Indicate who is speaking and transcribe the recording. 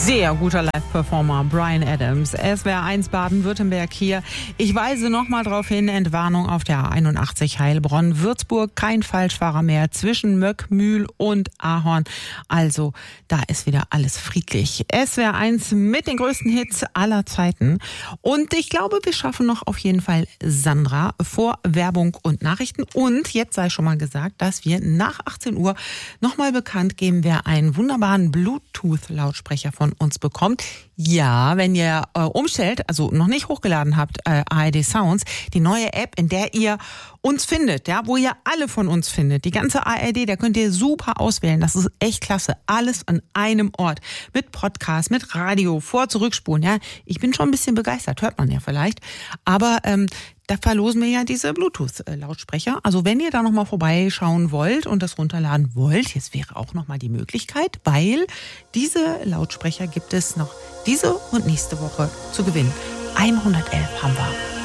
Speaker 1: Sehr guter Live-Performer, Bryan Adams. SWR 1 Baden-Württemberg hier. Ich weise nochmal darauf hin, Entwarnung auf der A81 Heilbronn-Würzburg. Kein Falschfahrer mehr zwischen Möckmühl und Ahorn. Also, da ist wieder alles friedlich. SWR 1 mit den größten Hits aller Zeiten. Und ich glaube, wir schaffen noch auf jeden Fall Sandra vor Werbung und Nachrichten. Und jetzt sei schon mal gesagt, dass wir nach 18 Uhr nochmal bekannt geben, wer einen wunderbaren Bluetooth-Lautsprecher von uns bekommt. Ja, wenn ihr umstellt, also noch nicht hochgeladen habt, ARD Sounds, die neue App, in der ihr uns findet, ja, wo ihr alle von uns findet. Die ganze ARD, da könnt ihr super auswählen. Das ist echt klasse. Alles an einem Ort. Mit Podcast, mit Radio, zurückspulen, ja. Ich bin schon ein bisschen begeistert, hört man ja vielleicht. Aber da verlosen wir ja diese Bluetooth-Lautsprecher. Also wenn ihr da nochmal vorbeischauen wollt und das runterladen wollt, jetzt wäre auch nochmal die Möglichkeit, weil diese Lautsprecher gibt es noch diese und nächste Woche zu gewinnen. 111 haben wir.